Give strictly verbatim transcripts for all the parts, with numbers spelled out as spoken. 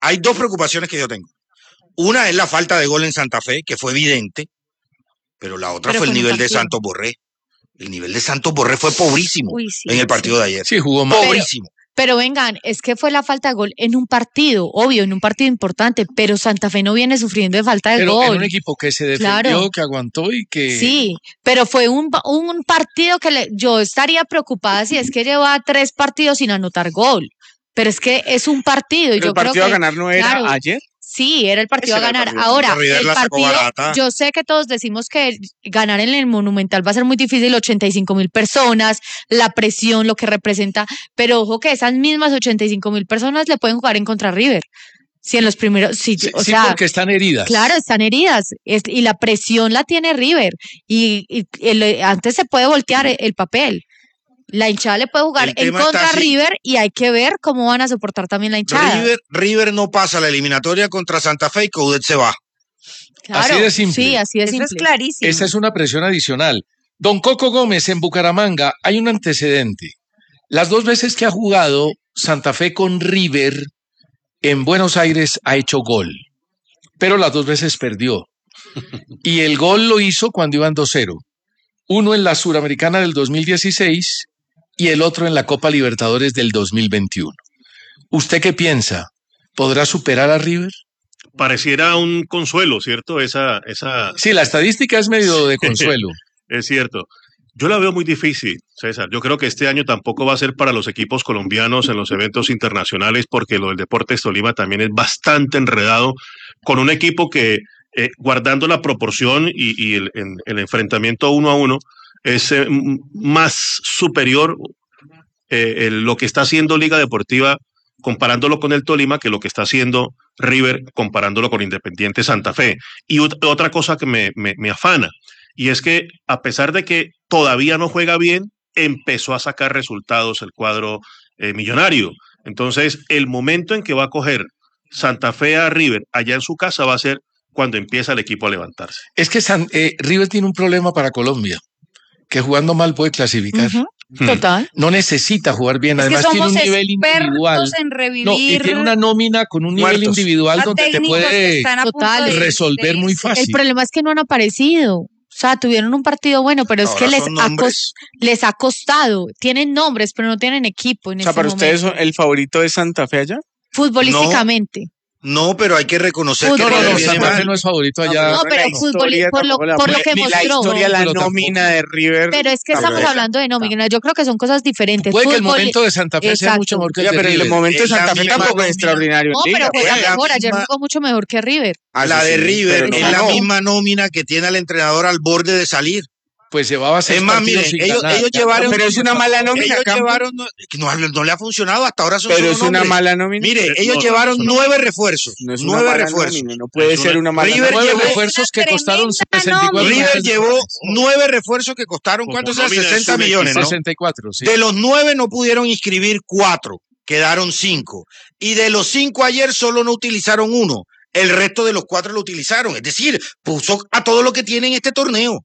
hay dos preocupaciones que yo tengo. Una es la falta de gol en Santa Fe, que fue evidente, pero la otra Pero fue el con el nivel de partido. Santos Borré. El nivel de Santos Borré fue pobrísimo Uy, sí, en el partido sí. de ayer. Sí, jugó mal. Pobrísimo. Pero vengan, es que fue la falta de gol en un partido, obvio, en un partido importante, pero Santa Fe no viene sufriendo de falta de Pero gol. en un equipo que se defendió, Claro. que aguantó y que... Sí, pero fue un, un partido que le, yo estaría preocupada si es que lleva tres partidos sin anotar gol. Pero es que es un partido y Pero yo el partido creo que, a ganar no era claro, ayer. Sí, era el partido Ese a era el ganar. partido. Ahora, River el la sacó partido, barata. yo sé que todos decimos que ganar en el Monumental va a ser muy difícil, ochenta y cinco mil personas, la presión, lo que representa, pero ojo que esas mismas ochenta y cinco mil personas le pueden jugar en contra River. Si en los primeros, si, Sí, o sí, sea, porque están heridas. claro, están heridas es, y la presión la tiene River y, y el, antes se puede voltear el, el papel. La hinchada le puede jugar El en tema contra está a así. River y hay que ver cómo van a soportar también la hinchada. River, River no pasa la eliminatoria contra Santa Fe y Coudet se va. Claro, Así de simple. Sí, así de Eso simple. es clarísimo. Esa es una presión adicional. Don Coco Gómez en Bucaramanga, hay un antecedente. Las dos veces que ha jugado Santa Fe con River en Buenos Aires ha hecho gol, pero las dos veces perdió. Y el gol lo hizo cuando iban dos cero. Uno en la Suramericana del dos mil dieciséis y el otro en la Copa Libertadores del dos mil veintiuno. ¿Usted qué piensa? ¿Podrá superar a River? Pareciera un consuelo, ¿cierto? Esa, esa, Sí, la estadística es medio de consuelo. es cierto. Yo la veo muy difícil, César. Yo creo que este año tampoco va a ser para los equipos colombianos en los eventos internacionales, porque lo del Deportes Tolima también es bastante enredado, con un equipo que, eh, guardando la proporción y, y el, en, el enfrentamiento uno a uno, es eh, más superior eh, el, lo que está haciendo Liga Deportiva comparándolo con el Tolima que lo que está haciendo River comparándolo con Independiente Santa Fe. Y otra cosa que me, me, me afana, y es que a pesar de que todavía no juega bien, empezó a sacar resultados el cuadro eh, millonario. Entonces, el momento en que va a coger Santa Fe a River allá en su casa va a ser cuando empieza el equipo a levantarse. Es que San, eh, River tiene un problema para Colombia, que jugando mal puede clasificar. Uh-huh. Hmm. Total. No necesita jugar bien, Es además que tiene un somos nivel individual. en revivir No, y tiene una nómina con un nivel muertos. individual a donde te técnicos que puede están a punto Total. de- resolver de muy irse. fácil. El problema es que no han aparecido. O sea, tuvieron un partido bueno, pero es Ahora que les son ha, nombres. cos- les ha costado. Tienen nombres, pero no tienen equipo en O sea, este para ustedes momento. el favorito de Santa Fe allá. Futbolísticamente. No, pero hay que reconocer Fútbol. que No, no, River no, viene Santa Fe mal. no es favorito allá. No, la pero historia fútbol, por lo, tampoco la por lo pone. que Ni la mostró. historia, la Pero nómina de River. Pero es que estamos tampoco. hablando de nómina. Yo creo que son cosas diferentes. Puede que el Fútbol- momento de Santa Fe sea Exacto. mucho mejor que el Ya, de pero el River. momento de Es la Santa Fe misma tampoco es nómina. extraordinario. No, en pero Liga, juega pues. la mejor. Ayer misma- jugó mucho mejor que River. Ah, La sí, de sí, River pero no es la ganó. misma nómina que tiene al entrenador al borde de salir. Pues llevaba seis Es más, partidos miren, sin ellos, ganar. ellos Ya, llevaron. Pero es una mala nómina, Ellos Campo. llevaron. No, no, no le ha funcionado, hasta ahora son Pero solo es una nombres. mala nómina. Mire, No, ellos no, llevaron no, no. nueve refuerzos. No es una nueve mala refuerzos. nómina, no puede Es ser una- una mala River nómina. nueve llevó refuerzos que una costaron tremenda sesenta y cuatro nómina. River millones de llevó dólares. nueve refuerzos que costaron, Como ¿cuánto sea? nómina es sesenta un millones, ¿no? sesenta y cuatro, sí. De los nueve no pudieron inscribir cuatro, quedaron cinco. Y de los cinco ayer solo no utilizaron uno. El resto de los cuatro lo utilizaron. Es decir, puso a todo lo que tiene en este torneo.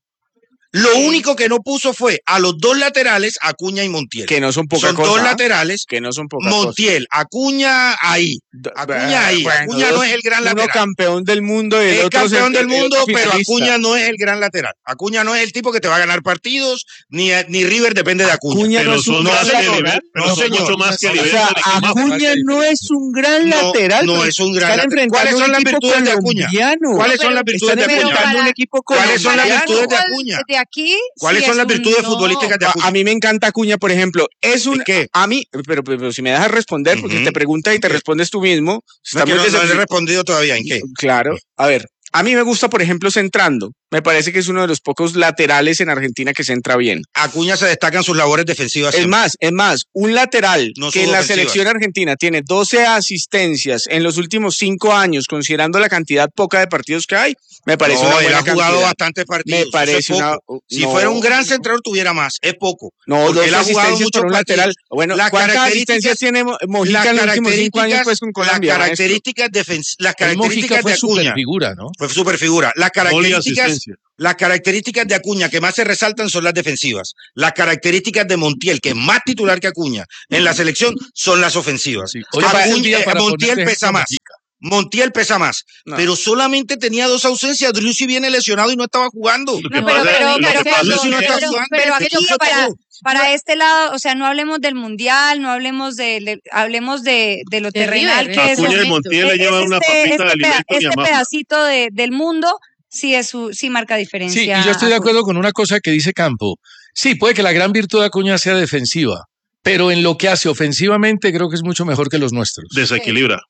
Lo único que no puso fue a los dos laterales, Acuña y Montiel. Que no son poca Son cosa. dos ¿ah? laterales. Que no son poca Montiel, Acuña ahí. cosa. Acuña ahí. Bueno, Acuña no dos- es el gran Uno lateral. campeón del mundo y el Es otro campeón el- del el mundo, otro pero finalista. Acuña no es el gran lateral. Acuña no es el tipo que te va a ganar partidos, ni, ni River depende de Acuña. Acuña Pero no es un son no, más que señor, River, pero no, son señor. mucho más que O O River. sea, Pero equipo- Acuña no es un gran No, lateral. no pero es un gran están lateral. enfrentando ¿Cuáles un son las equipo virtudes de Acuña? colombiano. ¿Cuáles pero- son las virtudes de Están pero Acuña? enfrentando un para- equipo ¿Cuáles son las colombiano. virtudes de Fútbol Acuña? De aquí. ¿Cuáles sí son es las un virtudes no. futbolísticas de A, Acuña? a mí me encanta Acuña, por ejemplo. Es un. ¿Y qué? A mí, pero, pero- pero si me dejas responder, porque Ujú. te preguntas y te respondes tú mismo. No, Está es que muy no, no le he decepcionado. respondido todavía. ¿En qué? Claro. A ver, a mí me gusta, por ejemplo, centrando. Me parece que es uno de los pocos laterales en Argentina que centra bien. Acuña se destaca en sus labores defensivas. Es siempre. más, es más, un lateral No que sus en la ofensivas. selección argentina tiene doce asistencias en los últimos cinco años, considerando la cantidad poca de partidos que hay, me parece No, una él buena ha jugado cantidad. bastantes partidos. Me eso parece es poco. una. Si no, fuera un gran centrador tuviera más, es poco. No, porque dos él ha jugado asistencias muchos por un partidos. lateral. Bueno, Las ¿cuántas características- asistencias tiene Mo- Mojica Las en los últimos cinco años características, pues, con las Colombia? maestro? características, defens- las El Mójica características fue de Acuña. super figura, ¿no? Fue super figura. Las Gol y características, asistencia. las características de Acuña que más se resaltan son las defensivas. Las características de Montiel, que es más titular que Acuña en la selección, son las ofensivas. Sí. Oye, Acuña- parece un día eh, para Montiel ponerte pesa ejemplo, más. Mojica. Montiel pesa más, No. pero solamente tenía dos ausencias. Driussi viene lesionado y no estaba jugando. Lo que No, pero, pasa- pero, lo que pero, pasa pero, es que- no está pero- jugando, pero es que aquí eso para, todo. para este lado, o sea, no hablemos del mundial, no hablemos de, de- hablemos de, de lo De terrenal River, que es, Acuña y es Montiel le llevan una este, papita este, de peda- Liverpool y este Amafa. pedacito de, del mundo sí es su, sí marca Sí, diferencia. y yo estoy de Acuña. acuerdo con una cosa que dice Campo. Sí, puede que la gran virtud de Acuña sea defensiva, pero en lo que hace ofensivamente creo que es mucho mejor que los nuestros. Desequilibra.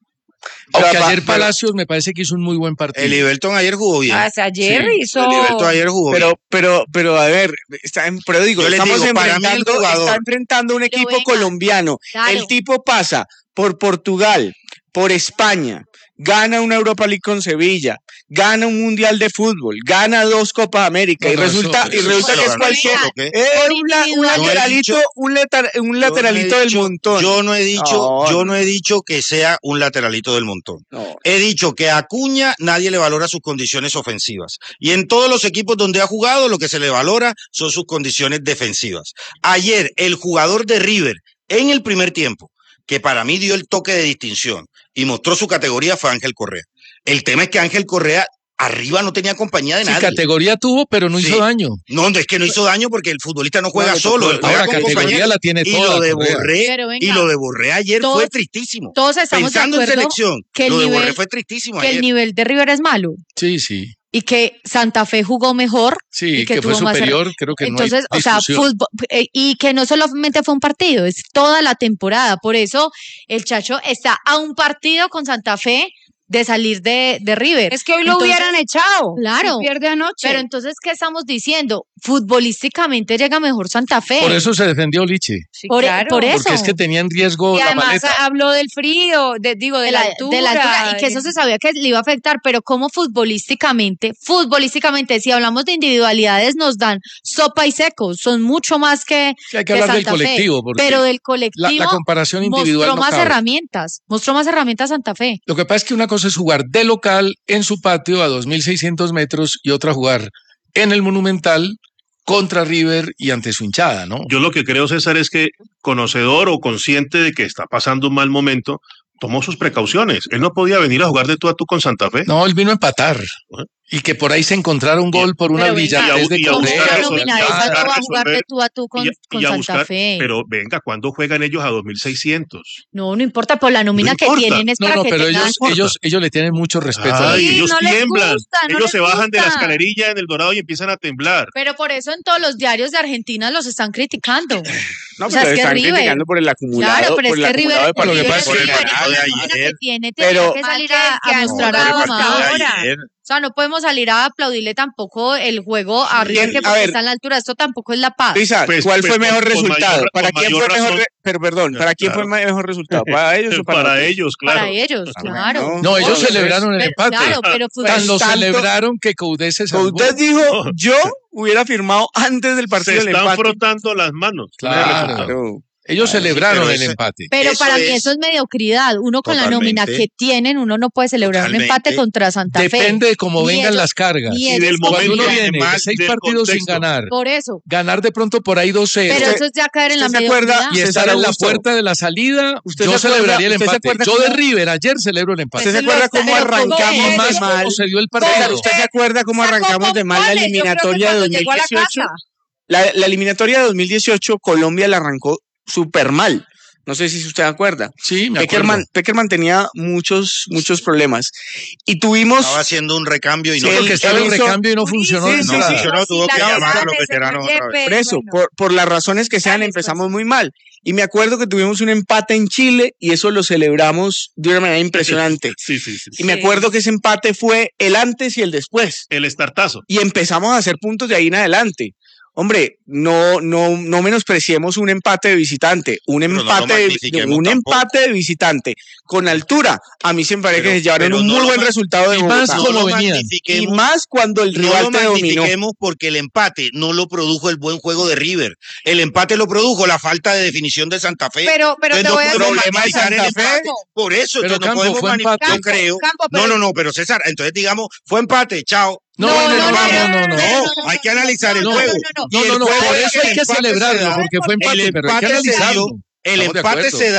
Aunque Pero, ayer pero- Palacios me parece que hizo un muy buen partido. El Everton ayer jugó bien. Ah, o sea, ayer Sí, hizo. El Everton ayer jugó bien. Pero, pero, pero, a ver, está en, pero digo, Yo les estamos digo, para mí el enfrentando, jugador- está enfrentando a un Pero equipo venga, colombiano. claro. El tipo pasa por Portugal, por España, gana una Europa League con Sevilla, gana un Mundial de Fútbol, gana dos Copas América No, y no, resulta, eso- y eso resulta se lo que es ganó cualquier, solo, ¿qué? es Por un, la- un individual. Yo he lateralito, dicho- un, letar- un Yo no he lateralito del dicho- montón. Yo no he dicho, No, yo no. no he dicho que sea un lateralito del montón. No. He dicho que a Acuña nadie le valora sus condiciones ofensivas. Y en todos los equipos donde ha jugado, lo que se le valora son sus condiciones defensivas. Ayer, el jugador de River, en el primer tiempo, que para mí dio el toque de distinción y mostró su categoría, fue Ángel Correa. El tema es que Ángel Correa arriba no tenía compañía de Sí, nadie. categoría tuvo, pero no Sí. hizo daño. No, no, es que no hizo daño porque el futbolista no juega No, le tocó- solo, él juega Ahora con categoría compañeros. la tiene Y toda. lo de Correa. Borré, Pero venga, y lo de Borré ayer todos- fue tristísimo. Todos estamos Pensando de en acuerdo selección, que el lo de nivel- Borré fue tristísimo que el ayer. nivel de River es malo Sí, sí. y que Santa Fe jugó mejor. Sí, Y que que, fue tuvo más superior, creo que Entonces, no hay o sea, discusión. fútbol, eh, y que no solamente fue un partido, es toda la temporada. Por eso el Chacho está a un partido con Santa Fe de salir de, de River. Es que hoy lo Entonces, hubieran echado. claro. Si pierde anoche. Pero entonces, ¿qué estamos diciendo? Futbolísticamente llega mejor Santa Fe. Por eso se defendió Liche, Sí, por, e- claro. por eso. porque es que tenía en riesgo Y la además maleta. habló del frío, de, digo, de, de la, la, altura. de la altura, y que eso se sabía que le iba a afectar, pero como futbolísticamente, futbolísticamente, si hablamos de individualidades, nos dan sopa y secos, son mucho más que, Sí, hay que que hablar del Santa Fe, colectivo, porque pero del la, colectivo la comparación individual mostró no más cabe. herramientas, mostró más herramientas Santa Fe. Lo que pasa es que una cosa es jugar de local en su patio a dos mil seiscientos metros y otra jugar en el Monumental contra River y ante su hinchada, ¿no? Yo lo que creo, César, es que conocedor o consciente de que está pasando un mal momento, tomó sus precauciones. Él no podía venir a jugar de tú a tú con Santa Fe. No, él vino a empatar. Y que por ahí se encontrara un gol por una Pero venga, brillantez de y a ¿Cómo buscar una Correa. resolver, nómina y a esa buscar no va a jugar de resolver, tú a tú con, y a- con y a Santa buscar- Fe? Pero venga, ¿cuándo juegan ellos a dos mil seiscientos? No, no importa, por la nómina No que importa. tienen es No, para no, que pero tengan... ellos, ellos, ellos le tienen mucho respeto. a Ay, la- Sí, ellos no les tiemblan. gusta, no ellos les se bajan de la gusta. escalerilla en el Dorado y empiezan a temblar. Pero por eso en todos los diarios de Argentina los están criticando. No, O sea, pero es que están River- criticando por el acumulado, Claro, pero por es el que River, acumulado de Lo que River pasa es es que River, el ganado de es la nómina ayer- que tiene, pero- tenía que salir a, Que a han mostrar jugado algo hasta más. ahora. Ayer. O sea, no podemos salir a aplaudirle tampoco el juego a River Bien, que a porque ver. está en la altura. Esto tampoco es la paz. Risa, Pues- ¿cuál pues fue con- mejor con resultado? mayor- ¿Para con quién mayor fue mejor? razón. re- Pero perdón, ¿para quién Claro. fue mejor resultado? ¿Para ellos o para, Para nosotros? ellos, claro. Para ellos, Ah, claro. bueno. No, ellos No, celebraron el Pero- empate. Claro, pero fue Tan lo tanto- celebraron que Coudet se salvó. Usted dijo, yo hubiera firmado antes del Se partido del están empate. frotando las manos. Claro. Claro. Ellos Claro, celebraron pero el ese- empate. Pero Eso para mí es- eso es mediocridad. Uno con la Totalmente. nómina que tienen, uno no puede celebrar un Totalmente. empate contra Santa Fe. Depende de cómo Ni vengan ellos- las cargas. ni Y ellos del como Cuando uno momento, miran. viene de además seis del partidos sin contexto. ganar, Por eso. ganar de pronto por ahí dos cero Pero Usted- eso es ya caer en la usted se acuerda- mediocridad. y César estar en la Augusto. puerta de la salida, ¿Usted yo se acuerda- celebraría el usted se empate. acuerda Yo cómo- de River ayer celebro el empate. ¿Usted se Eso lo acuerda está- cómo pero ¿cómo arrancamos es? Y más de mal? cómo se dio el César, partido. ¿usted se acuerda cómo Sacó arrancamos de mal la goles, yo creo que eliminatoria de cuando llegó a la dos mil dieciocho? casa. La, la eliminatoria de dos mil dieciocho, Colombia la arrancó súper mal. No sé si usted se acuerda. Sí, me acuerdo. Peckerman, Peckerman tenía muchos, muchos problemas. Y tuvimos... Estaba haciendo un recambio y no Sí, Porque él- estaba él en hizo- recambio y no funcionó. sí, de sí, entrada. sí. funcionó, tuvo que la llamar a los lesiones, veteranos señor otra vez. Yepes, Por eso, bueno. por, por las razones que sean, Dale, empezamos pues. muy mal. Y me acuerdo que tuvimos un empate en Chile y eso lo celebramos de una manera impresionante. Sí, sí, sí. Y me acuerdo que ese empate fue el antes y el después. El estartazo. Y empezamos a hacer puntos de ahí en adelante. Hombre, no, no, no menospreciemos un empate de visitante. Un Pero no lo empate, de, magnifiquemos un tampoco. empate de visitante con altura. A mí se me parece Pero- que se llevaron pero un no muy lo buen ma- resultado de y más Bogotá. como No lo venían. Y magnifiquemos. más cuando el No rival lo te dominó. magnifiquemos porque el empate no lo produjo el buen juego de River. El empate lo produjo la falta de definición de Santa Fe. Pero, pero Entonces te no voy a podemos decir- problema de magnificar el Santa Fe. empate. Por eso, Pero entonces no Campo, podemos fue magnificar. empate. Yo creo. Campo, No, pero- no, no, pero César, entonces digamos, fue empate, chao. No, No, no, no, no, no, no, no, no. No, hay que analizar el no, juego. no, no, no. Y No, el no, no, juego por es eso que hay el que empate se celebrarlo, da- porque fue el empate, pero hay que empate se dio- analizarlo. El Estamos de empate acuerdo. se da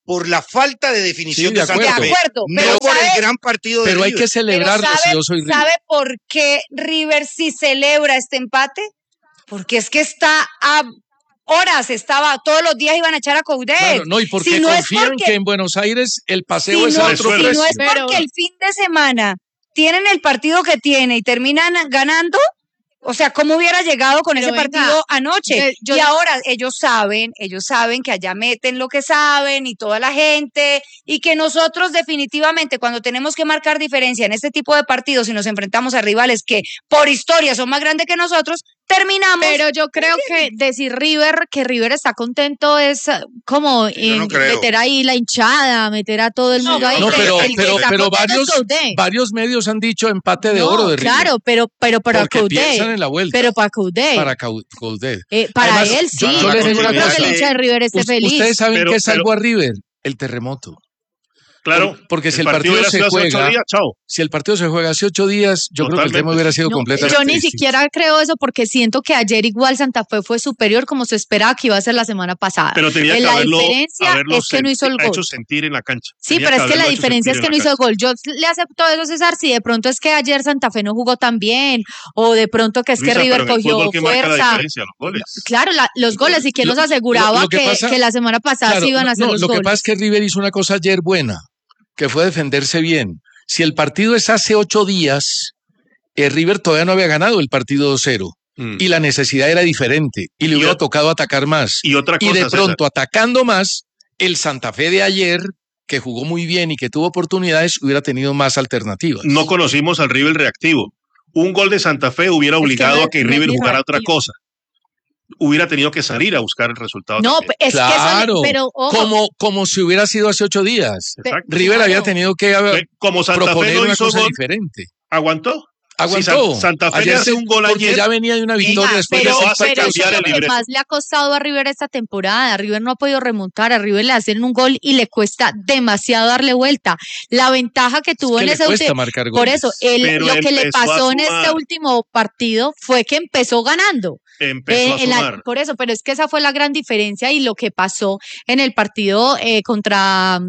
por la falta de definición Sí, de de Santa acuerdo. Fe, De acuerdo, no pero por ¿sabe? el gran partido de Pero hay River. que celebrarlo Pero si ¿sabe, yo soy River. ¿sabe por qué River sí celebra este empate? Porque es que está a horas, estaba, todos los días iban a echar a Coudet. Claro, no, y porque Si no es confían porque- que en Buenos Aires el paseo Si es no, a otro si precio. no es Pero- porque el fin de semana tienen el partido que tiene y terminan ganando, o sea, ¿cómo hubiera llegado con Pero ese venga, partido anoche? yo- yo- y ahora ellos saben, ellos saben que allá meten lo que saben y toda la gente, y que nosotros definitivamente cuando tenemos que marcar diferencia en este tipo de partidos y nos enfrentamos a rivales que por historia son más grandes que nosotros, terminamos. Pero yo creo que decir River, que River está contento es eh, como Sí, yo no eh, creo. meter ahí la hinchada, meter a todo el No, mundo ahí. No, el- pero, el que pero, está pero contento es varios, Coudet. varios medios han dicho empate de No, oro de River. claro, pero, pero para porque piensan Coudet. en la vuelta. Pero para Coudet. Para Cau- Coudet. Eh, para Además, él sí. yo- yo pero les digo yo una creo cosa. que el hincha de River esté Us- feliz. Ustedes saben Pero- qué salvó pero- a River, el terremoto. Claro, Por- porque si el el partido hubiera se sido hace ocho juega- días, chao. Si el partido se juega hace ocho días, yo creo que el tema Totalmente. hubiera sido No, completamente yo ni distinto. siquiera creo eso porque siento que ayer igual Santa Fe fue superior como se esperaba que iba a ser la semana pasada. Pero tenía Eh, que la haberlo, diferencia haberlo es que no hizo el senti- gol. hecho sentir en la cancha. Sí, Tenía pero es que la haberlo hecho diferencia es sentir que no en hizo la el gol. Yo le acepto eso, César, si de pronto es que ayer Santa Fe no jugó tan bien, o de pronto que es cancha. que Luisa, River pero en el cogió fútbol, ¿qué marca la fuerza. diferencia? Los goles. Claro, la- los goles, y quién Lo- nos aseguraba lo- lo que que, pasa- que la semana pasada Claro, sí iban a hacer no, los lo goles. que pasa es que River hizo una cosa ayer buena, que fue defenderse bien. Si el partido es hace ocho días, eh, River todavía no había ganado el partido dos cero. Mm. Y la necesidad era diferente. Y le Y hubiera o- tocado atacar más. Y otra Y cosa, de César, pronto, atacando más, el Santa Fe de ayer, que jugó muy bien y que tuvo oportunidades, hubiera tenido más alternativas. no conocimos al River reactivo. Un gol de Santa Fe hubiera que obligado no- a que no es River ni jugara otra reactivo. cosa. Hubiera tenido que salir a buscar el resultado. No, también. es que Claro, eso, le- pero ojo, como, como si hubiera sido hace ocho días. Exacto. River claro. había tenido que haber- Eh, Como Santa Fe proponer no una hizo cosa gol, diferente. aguantó. Aguantó. Si San- Santa Fe le Ayer hace se- un gol porque ayer, ya venía de una victoria Venga, después pero, de eso ese hace pero partido. eso es cambiar lo el que libreto. más le ha costado a River esta temporada. River no ha podido remontar, a River le hacen un gol y le cuesta demasiado darle vuelta. La ventaja que tuvo que en le ese cuesta último, marcar por goles. eso, el- Pero lo que le empezó a pasó en este sumar. último partido fue que empezó ganando. empezó Eh, a en la- sumar. por eso, pero es que esa fue la gran diferencia y lo que pasó en el partido eh, contra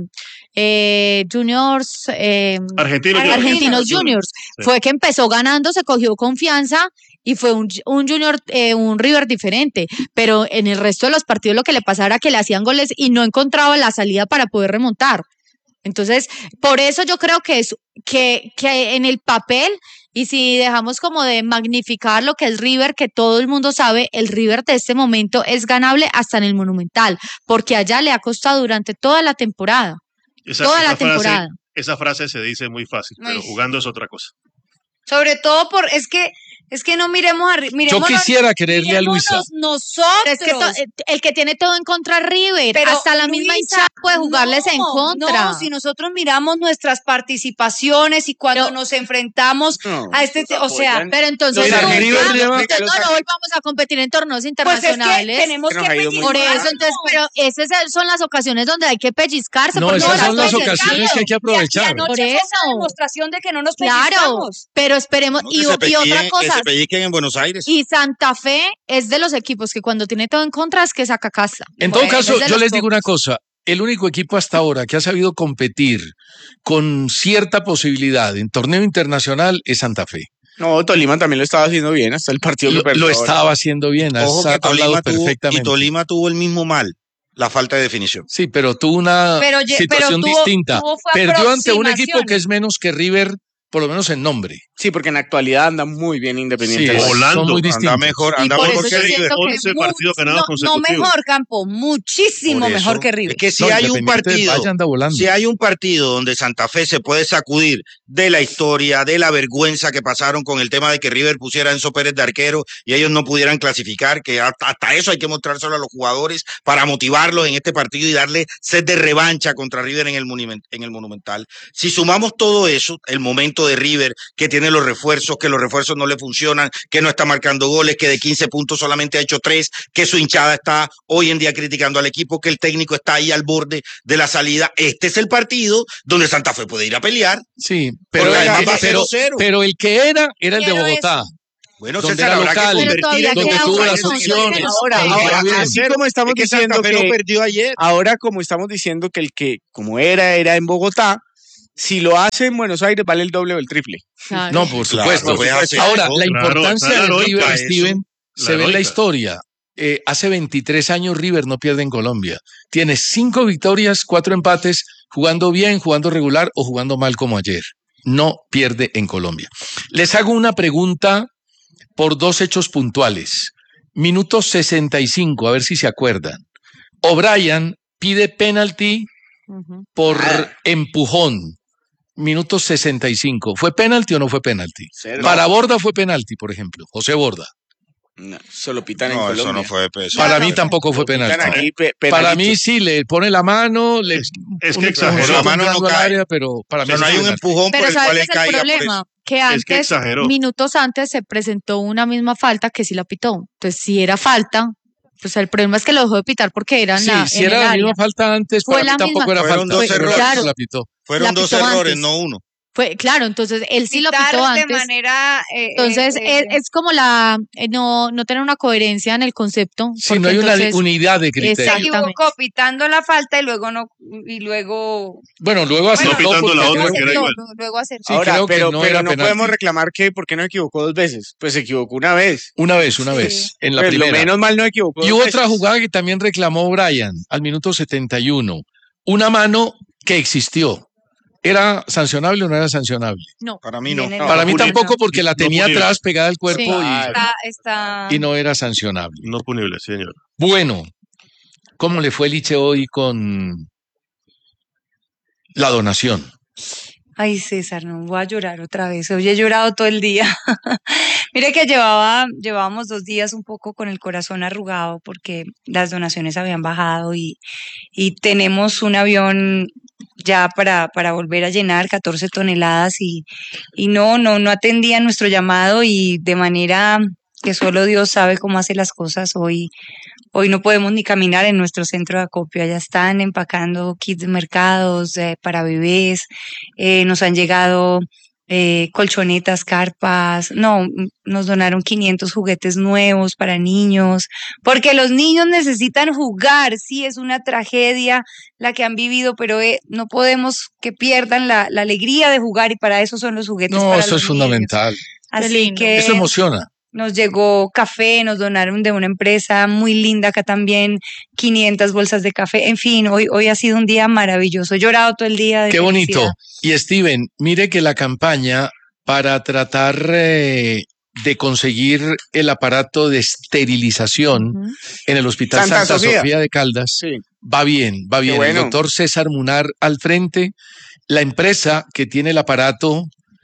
eh, Juniors, eh, Argentino, Argentinos Argentinos Juniors. Juniors, Sí. fue que empezó ganando, se cogió confianza y fue un, un Junior, eh, un River diferente, pero en el resto de los partidos lo que le pasaba era que le hacían goles y no encontraba la salida para poder remontar. Entonces, por eso yo creo que es que, que en el papel, y si dejamos como de magnificar lo que es River, que todo el mundo sabe, el River de este momento es ganable hasta en el Monumental, porque allá le ha costado durante toda la temporada. Esa, toda esa la frase, temporada. esa frase se dice muy fácil, Ay. pero jugando es otra cosa. Sobre todo por, es que, es que no miremos a Ri- Yo miremoslo- quisiera creerle a miremosnos Luisa. nosotros. Pero es que to- eh, el que tiene todo en contra es River, Pero, hasta la misma Luisa, hinchada puede jugarles en no, contra. No, si nosotros miramos nuestras participaciones y cuando Pero- nos enfrentamos No, a este, los o sea, apoyan. Pero entonces Los no, River vamos, lleva- entonces no, no volvamos a competir en torneos pues es que internacionales. tenemos Que que nos ha ido muy Por mal. eso, entonces, pero esas son las ocasiones donde hay que pellizcarse. No, porque esas no son las las pellizcamos. ocasiones que hay que aprovechar. Y, anoche Por fue una eso. demostración de que no nos Claro, pellizcamos. pero esperemos. No, Y, que, y se otra pellizquen, que cosa, se pellizquen en Buenos Aires. y Santa Fe es de los equipos que cuando tiene todo en contra es que saca casa. En todo Bueno, caso, es de yo los les digo pocos. una cosa. El único equipo hasta ahora que ha sabido competir con cierta posibilidad en torneo internacional es Santa Fe. No, Tolima también lo estaba haciendo bien hasta el partido Lo, que perdió. lo estaba haciendo bien, has Ojo que hablado Tolima tuvo, y perfectamente. Tolima tuvo el mismo mal, la falta de definición. Sí, pero tuvo una Pero ye- situación pero tuvo- distinta. tuvo fue Perdió ante un equipo aproximaciones. que es menos que River, por lo menos en nombre. Sí, porque en la actualidad anda muy bien Independiente. Sí, del Valle. volando. son muy Anda distintos. mejor, Y anda por mejor eso que yo River. siento que once partidos ganados no, no consecutivos. mejor, Campo, muchísimo Por eso, mejor que River. Es que si No, hay un Independiente del partido, Valle anda volando. si hay un partido donde Santa Fe se puede sacudir de la historia, de la vergüenza que pasaron con el tema de que River pusiera a Enzo Pérez de arquero y ellos no pudieran clasificar, que hasta, hasta eso hay que mostrárselo a los jugadores para motivarlos en este partido y darle sed de revancha contra River en el, monument- en el Monumental. Si sumamos todo eso, el momento de River, que tiene los refuerzos, que los refuerzos no le funcionan, que no está marcando goles, que de quince puntos solamente ha hecho tres, que su hinchada está hoy en día criticando al equipo, que el técnico está ahí al borde de la salida, este es el partido donde Santa Fe puede ir a pelear. Sí, pero, Porque el además que- va pero, cero cero. pero el que era, era el de Quiero Bogotá. Bueno, donde César, era habrá que local, Pero todavía convertir donde queda tuvo una las opción, opciones. Ahora, Ahí ahora, va bien. así como estamos Es que diciendo Santa Fe lo que perdió ayer. ahora como estamos diciendo que el que como era era en Bogotá, si lo hace en Buenos Aires vale el doble o el triple. Claro. No, por Claro, supuesto. puedes hacer Ahora, eso. la Claro, importancia está la de heroica, River, eso. Steven, La se ve en la heroica. historia. Eh, hace veintitrés años River no pierde en Colombia. Tiene cinco victorias, cuatro empates, jugando bien, jugando regular o jugando mal como ayer. No pierde en Colombia. Les hago una pregunta por dos hechos puntuales. Minuto sesenta y cinco, a ver si se acuerdan. O'Brien pide penalti Ujú. por empujón. Minuto sesenta y cinco. ¿Fue penalti o no fue penalti? Cero. Para Borda fue penalti, por ejemplo. José Borda. No, solo pitan en No, Colombia. eso no fue peso. Para no, mí no. tampoco fue Lo pitan penalti. aquí, pe- Para penalito. mí sí, le pone la mano, le Es- es que un- exageró. un La mano no entrando al cae. área, pero para O mí sea, no sí hay fue un penalti. empujón por Pero el ¿sabes cual qué él es el caía por problema? eso. Que Es que antes, exageró. minutos antes, se presentó una misma falta que sí la pitó. Entonces, si era falta, pues el problema es que lo dejó de pitar porque era en, Sí, la, si en era el la área. misma falta antes, Fue para la mí tampoco misma. era Fueron falta. dos pero errores. claro, Claro. la pitó. Fueron La dos pitó errores, antes. no uno. Fue, claro, entonces él sí lo Pitar pitó de antes. manera, eh, Entonces, eh, es, es como la eh, no, no tener una coherencia en el concepto. Sí, porque no hay una entonces, unidad de criterio. se Exactamente. equivocó pitando la falta y luego no y luego Bueno, luego Bueno, aceptó pitando porque la luego otra, creo que era aceptó, igual. luego aceptó. Sí, Ahora, creo que pero no pero era no penalti. podemos reclamar que por qué no equivocó dos veces. Pues se equivocó una vez. Una vez, una Sí. vez, en la Pues lo primera. menos mal no equivocó Y dos hubo veces. otra jugada que también reclamó Brian al minuto setenta y uno. Una mano que existió. ¿Era sancionable o no era sancionable? no. Para mí no. Viene No, Para mí la- tampoco, porque la No tenía punible. atrás pegada al cuerpo Sí. y, Está, está y no era sancionable. No punible, señor. Bueno, ¿cómo le fue Liche hoy con la donación? Ay, César, no voy a llorar otra vez. Hoy he llorado todo el día. Mire que llevaba, llevábamos dos días un poco con el corazón arrugado porque las donaciones habían bajado y, y tenemos un avión ya para, para volver a llenar catorce toneladas y, y no, no, no atendían nuestro llamado y de manera que solo Dios sabe cómo hace las cosas. Hoy, hoy no podemos ni caminar en nuestro centro de acopio. Allá están empacando kits de mercados eh, para bebés. Eh, nos han llegado eh, colchonetas, carpas. No, mm, nos donaron quinientos juguetes nuevos para niños, porque los niños necesitan jugar. Sí, es una tragedia la que han vivido, pero eh, no podemos que pierdan la, la alegría de jugar y para eso son los juguetes. No, para eso los es niños. fundamental. Así lindo. que Eso emociona. nos llegó café, nos donaron de una empresa muy linda acá también, quinientas bolsas de café. En fin, hoy, hoy ha sido un día maravilloso. He llorado todo el día. De Qué bonito. felicidad. Y Steven, mire que la campaña para tratar eh, de conseguir el aparato de esterilización Ujú. en el Hospital Santa Santa, Sofía. Sofía. de Caldas Sí. va bien, va bien. bueno. El doctor César Munar al frente, la empresa que tiene el aparato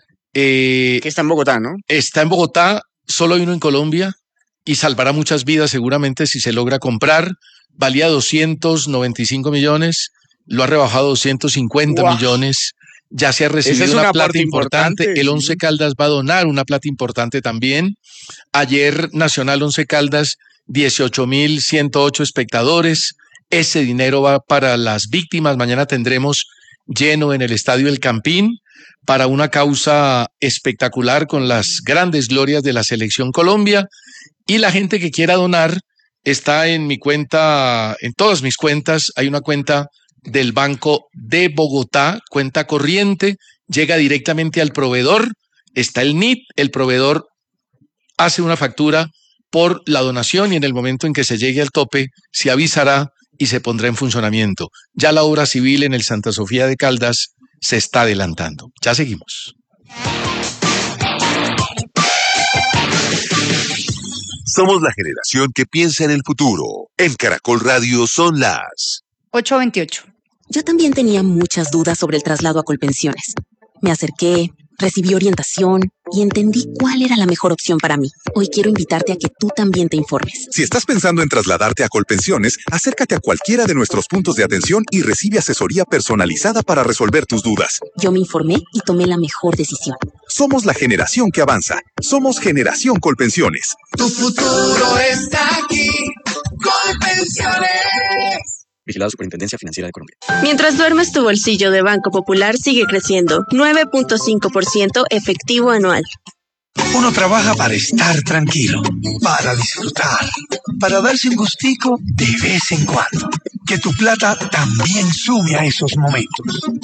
eh, Que está en Bogotá, ¿no? está en Bogotá, solo hay uno en Colombia y salvará muchas vidas seguramente si se logra comprar. Valía doscientos noventa y cinco millones, lo ha rebajado a doscientos cincuenta Guau. millones. Ya se ha recibido es un una aporte plata importante. importante, El sí. Once Caldas va a donar una plata importante también. Ayer Nacional Once Caldas, dieciocho mil ciento ocho espectadores. Ese dinero va para las víctimas. Mañana tendremos lleno en el Estadio El Campín para una causa espectacular con las grandes glorias de la Selección Colombia. Y la gente que quiera donar está en mi cuenta, en todas mis cuentas. Hay una cuenta del Banco de Bogotá, cuenta corriente, llega directamente al proveedor, está el N I T, el proveedor hace una factura por la donación y en el momento en que se llegue al tope se avisará y se pondrá en funcionamiento. Ya la obra civil en el Santa Sofía de Caldas se está adelantando. Ya seguimos. Somos la generación que piensa en el futuro. En Caracol Radio son las ocho veintiocho. Yo también tenía muchas dudas sobre el traslado a Colpensiones. Me acerqué, recibí orientación y entendí cuál era la mejor opción para mí. Hoy quiero invitarte a que tú también te informes. Si estás pensando en trasladarte a Colpensiones, acércate a cualquiera de nuestros puntos de atención y recibe asesoría personalizada para resolver tus dudas. Yo me informé y tomé la mejor decisión. Somos la generación que avanza. Somos Generación Colpensiones. Tu futuro está aquí. Colpensiones. Vigilado Superintendencia Financiera de Colombia. Mientras duermes, tu bolsillo de Banco Popular sigue creciendo. nueve punto cinco por ciento efectivo anual. Uno trabaja para estar tranquilo, para disfrutar, para darse un gustico de vez en cuando. Que tu plata también sume a esos momentos.